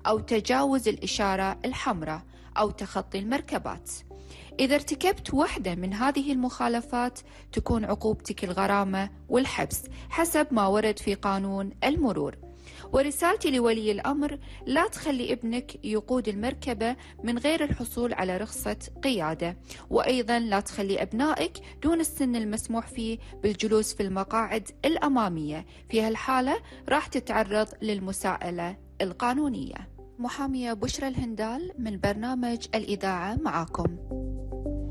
أو تجاوز الإشارة الحمراء أو تخطي المركبات. إذا ارتكبت واحدة من هذه المخالفات تكون عقوبتك الغرامة والحبس حسب ما ورد في قانون المرور. ورسالتي لولي الأمر: لا تخلي ابنك يقود المركبة من غير الحصول على رخصة قيادة، وأيضا لا تخلي أبنائك دون السن المسموح فيه بالجلوس في المقاعد الأمامية، في هالحالة راح تتعرض للمساءلة القانونية. محامية بشرى الهندال من برنامج الإذاعة معاكم.